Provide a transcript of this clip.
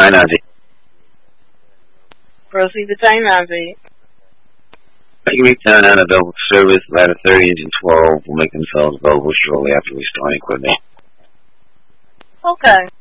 Time now, Z. Proceed to time now, Z. Mercury Town on available service. Ladder 30, engine 12 will make themselves available shortly after restoring equipment. Okay.